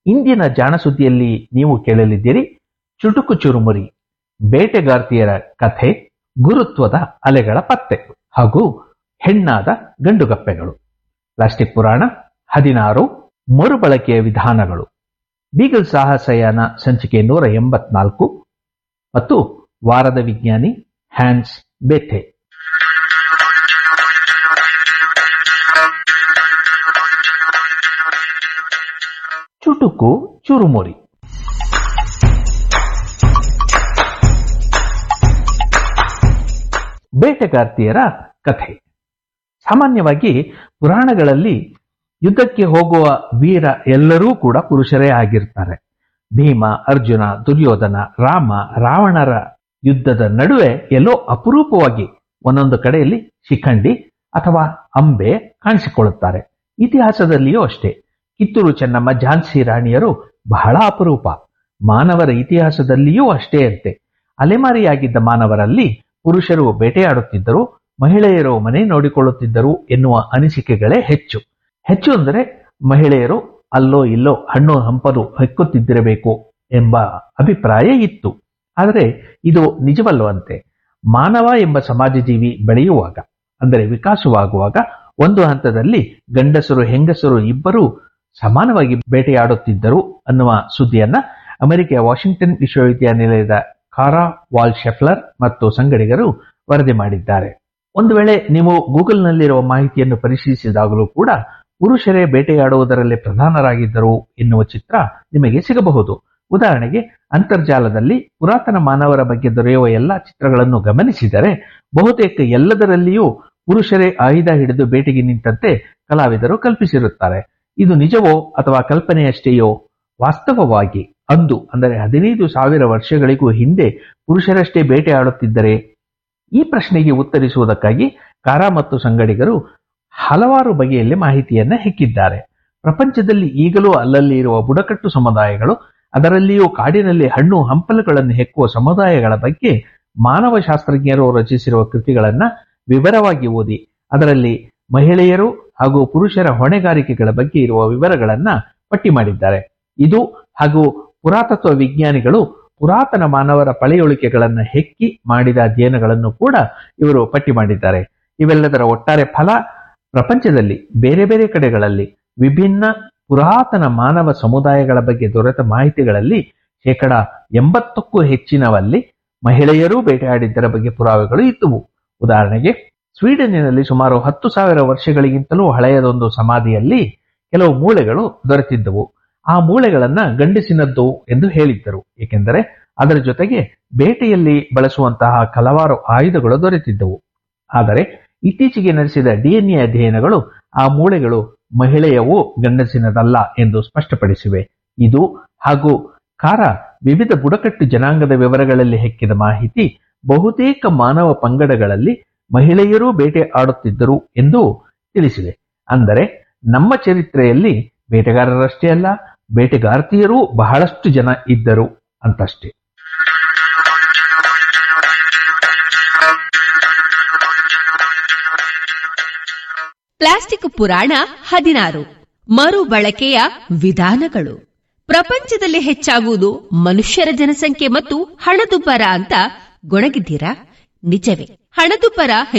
ಇಂದಿನ ಜಾಣಸುದ್ದಿಯಲ್ಲಿ ನೀವು ಕೇಳಲಿದ್ದೀರಿ ಚುಟುಕು ಚುರುಮುರಿ, ಬೇಟೆಗಾರ್ತಿಯರ ಕಥೆ, ಗುರುತ್ವದ ಅಲೆಗಳ ಪತ್ತೆ ಹಾಗೂ ಹೆಣ್ಣಾದ ಗಂಡುಗಪ್ಪೆಗಳು. ಪ್ಲಾಸ್ಟಿಕ್ ಪುರಾಣ 16 ಮರುಬಳಕೆಯ ವಿಧಾನಗಳು, ಬೀಗಲ್ ಸಾಹಸಯಾನ ಸಂಚಿಕೆ 184 ಮತ್ತು ವಾರದ ವಿಜ್ಞಾನಿ ಹ್ಯಾನ್ಸ್ ಬೆಥೆ. ಚುಟುಕು ಚುರುಮುರಿ. ಬೇಟೆಗಾರ್ತಿಯರ ಕಥೆ. ಸಾಮಾನ್ಯವಾಗಿ ಪುರಾಣಗಳಲ್ಲಿ ಯುದ್ಧಕ್ಕೆ ಹೋಗುವ ವೀರ ಎಲ್ಲರೂ ಕೂಡ ಪುರುಷರೇ ಆಗಿರ್ತಾರೆ. ಭೀಮ, ಅರ್ಜುನ, ದುರ್ಯೋಧನ, ರಾಮ, ರಾವಣರ ಯುದ್ಧದ ನಡುವೆ ಎಲ್ಲೋ ಅಪರೂಪವಾಗಿ ಒಂದೊಂದು ಕಡೆಯಲ್ಲಿ ಶಿಖಂಡಿ ಅಥವಾ ಅಂಬೆ ಕಾಣಿಸಿಕೊಳ್ಳುತ್ತಾರೆ. ಇತಿಹಾಸದಲ್ಲಿಯೂ ಅಷ್ಟೇ. ಕಿತ್ತೂರು ಚೆನ್ನಮ್ಮ, ಝಾನ್ಸಿ ರಾಣಿಯರು ಬಹಳ ಅಪರೂಪ. ಮಾನವರ ಇತಿಹಾಸದಲ್ಲಿಯೂ ಅಷ್ಟೇ ಅಂತೆ. ಅಲೆಮಾರಿಯಾಗಿದ್ದ ಮಾನವರಲ್ಲಿ ಪುರುಷರು ಬೇಟೆಯಾಡುತ್ತಿದ್ದರು, ಮಹಿಳೆಯರು ಮನೆ ನೋಡಿಕೊಳ್ಳುತ್ತಿದ್ದರು ಎನ್ನುವ ಅನಿಸಿಕೆಗಳೇ ಹೆಚ್ಚು. ಹೆಚ್ಚು ಅಂದರೆ ಮಹಿಳೆಯರು ಅಲ್ಲೋ ಇಲ್ಲೋ ಹಣ್ಣು ಹಂಪಲು ಹೆಕ್ಕುತ್ತಿದ್ದಿರಬೇಕು ಎಂಬ ಅಭಿಪ್ರಾಯ ಇತ್ತು. ಆದರೆ ಇದು ನಿಜವಲ್ಲವಂತೆ. ಮಾನವ ಎಂಬ ಸಮಾಜ ಜೀವಿ ಬೆಳೆಯುವಾಗ, ಅಂದರೆ ವಿಕಾಸವಾಗುವಾಗ, ಒಂದು ಹಂತದಲ್ಲಿ ಗಂಡಸರು ಹೆಂಗಸರು ಇಬ್ಬರೂ ಸಮಾನವಾಗಿ ಬೇಟೆಯಾಡುತ್ತಿದ್ದರು ಅನ್ನುವ ಸುದ್ದಿಯನ್ನ ಅಮೆರಿಕೆಯ ವಾಷಿಂಗ್ಟನ್ ವಿಶ್ವವಿದ್ಯಾನಿಲಯದ ಕಾರಾ ವಾಲ್ ಶೆಫ್ಲರ್ ಮತ್ತು ಸಂಗಡಿಗರು ವರದಿ ಮಾಡಿದ್ದಾರೆ. ಒಂದು ವೇಳೆ ನೀವು ಗೂಗಲ್ನಲ್ಲಿರುವ ಮಾಹಿತಿಯನ್ನು ಪರಿಶೀಲಿಸಿದಾಗಲೂ ಕೂಡ ಪುರುಷರೇ ಬೇಟೆಯಾಡುವುದರಲ್ಲಿ ಪ್ರಧಾನರಾಗಿದ್ದರು ಎನ್ನುವ ಚಿತ್ರ ನಿಮಗೆ ಸಿಗಬಹುದು. ಉದಾಹರಣೆಗೆ, ಅಂತರ್ಜಾಲದಲ್ಲಿ ಪುರಾತನ ಮಾನವರ ಬಗ್ಗೆ ದೊರೆಯುವ ಎಲ್ಲ ಚಿತ್ರಗಳನ್ನು ಗಮನಿಸಿದರೆ ಬಹುತೇಕ ಎಲ್ಲದರಲ್ಲಿಯೂ ಪುರುಷರೇ ಆಯುಧ ಹಿಡಿದು ಬೇಟೆಗೆ ನಿಂತಂತೆ ಕಲಾವಿದರು ಕಲ್ಪಿಸಿರುತ್ತಾರೆ. ಇದು ನಿಜವೋ ಅಥವಾ ಕಲ್ಪನೆಯಷ್ಟೇಯೋ? ವಾಸ್ತವವಾಗಿ ಅಂದು, ಅಂದರೆ 15,000 ವರ್ಷಗಳಿಗೂ ಹಿಂದೆ ಪುರುಷರಷ್ಟೇ ಬೇಟೆಯಾಡುತ್ತಿದ್ದರೆ? ಈ ಪ್ರಶ್ನೆಗೆ ಉತ್ತರಿಸುವುದಕ್ಕಾಗಿ ಕಾರಾ ಮತ್ತು ಸಂಗಡಿಗರು ಹಲವಾರು ಬಗೆಯಲ್ಲಿ ಮಾಹಿತಿಯನ್ನ ಹೆಕ್ಕಿದ್ದಾರೆ. ಪ್ರಪಂಚದಲ್ಲಿ ಈಗಲೂ ಅಲ್ಲಲ್ಲಿ ಇರುವ ಬುಡಕಟ್ಟು ಸಮುದಾಯಗಳು, ಅದರಲ್ಲಿಯೂ ಕಾಡಿನಲ್ಲಿ ಹಣ್ಣು ಹಂಪಲುಗಳನ್ನು ಹೆಕ್ಕುವ ಸಮುದಾಯಗಳ ಬಗ್ಗೆ ಮಾನವಶಾಸ್ತ್ರಜ್ಞರು ರಚಿಸಿರುವ ಕೃತಿಗಳನ್ನ ವಿವರವಾಗಿ ಓದಿ ಅದರಲ್ಲಿ ಮಹಿಳೆಯರು ಹಾಗೂ ಪುರುಷರ ಹೊಣೆಗಾರಿಕೆಗಳ ಬಗ್ಗೆ ಇರುವ ವಿವರಗಳನ್ನ ಪಟ್ಟಿ ಮಾಡಿದ್ದಾರೆ. ಇದು ಹಾಗೂ ಪುರಾತತ್ವ ವಿಜ್ಞಾನಿಗಳು ಪುರಾತನ ಮಾನವರ ಪಳೆಯುಳಿಕೆಗಳನ್ನು ಹೆಕ್ಕಿ ಮಾಡಿದ ಅಧ್ಯಯನಗಳನ್ನು ಕೂಡ ಇವರು ಪಟ್ಟಿ ಮಾಡಿದ್ದಾರೆ. ಇವೆಲ್ಲದರ ಒಟ್ಟಾರೆ ಫಲ, ಪ್ರಪಂಚದಲ್ಲಿ ಬೇರೆ ಬೇರೆ ಕಡೆಗಳಲ್ಲಿ ವಿಭಿನ್ನ ಪುರಾತನ ಮಾನವ ಸಮುದಾಯಗಳ ಬಗ್ಗೆ ದೊರೆತ ಮಾಹಿತಿಗಳಲ್ಲಿ 80%ಕ್ಕೂ ಹೆಚ್ಚಿನವಲ್ಲಿ ಮಹಿಳೆಯರೂ ಬೇಟೆಯಾಡಿದ್ದರ ಬಗ್ಗೆ ಪುರಾವೆಗಳು ಇದ್ದುವು. ಉದಾಹರಣೆಗೆ, ಸ್ವೀಡನ್ನಿನಲ್ಲಿ ಸುಮಾರು 10,000 ವರ್ಷಗಳಿಗಿಂತಲೂ ಹಳೆಯದೊಂದು ಸಮಾಧಿಯಲ್ಲಿ ಕೆಲವು ಮೂಳೆಗಳು ದೊರೆತಿದ್ದವು. ಆ ಮೂಳೆಗಳನ್ನ ಗಂಡಸಿನದ್ದು ಎಂದು ಹೇಳಿದ್ದರು, ಏಕೆಂದರೆ ಅದರ ಜೊತೆಗೆ ಬೇಟೆಯಲ್ಲಿ ಬಳಸುವಂತಹ ಹಲವಾರು ಆಯುಧಗಳು ದೊರೆತಿದ್ದವು. ಆದರೆ ಇತ್ತೀಚೆಗೆ ನಡೆಸಿದ DNA ಅಧ್ಯಯನಗಳು ಆ ಮೂಳೆಗಳು ಮಹಿಳೆಯವೂ ಗಂಡಸಿನದಲ್ಲ ಎಂದು ಸ್ಪಷ್ಟಪಡಿಸಿವೆ. ಇದು ಹಾಗೂ ಕಾರಾ ವಿವಿಧ ಬುಡಕಟ್ಟು ಜನಾಂಗದ ವಿವರಗಳಲ್ಲಿ ಹೆಕ್ಕಿದ ಮಾಹಿತಿ ಬಹುತೇಕ ಮಾನವ ಪಂಗಡಗಳಲ್ಲಿ ಮಹಿಳೆಯರೂ ಬೇಟೆ ಆಡುತ್ತಿದ್ದರು ಎಂದು ತಿಳಿಸಿವೆ. ಅಂದರೆ ನಮ್ಮ ಚರಿತ್ರೆಯಲ್ಲಿ ಬೇಟೆಗಾರರಷ್ಟೇ ಅಲ್ಲ, ಬೇಟೆಗಾರ್ತಿಯರೂ ಬಹಳಷ್ಟು ಜನ ಇದ್ದರು ಅಂತಷ್ಟೇ. ಪ್ಲಾಸ್ಟಿಕ್ ಪುರಾಣ 16 ಮರುಬಳಕೆಯ ವಿಧಾನಗಳು. ಪ್ರಪಂಚದಲ್ಲಿ ಹೆಚ್ಚಾಗುವುದು ಮನುಷ್ಯರ ಜನಸಂಖ್ಯೆ ಮತ್ತು ಹಣದುಬ್ಬರ ಅಂತ ಗೊಣಗಿದ್ದೀರಾ? ನಿಜವೇ. ಹಣದುಬ್ಬರ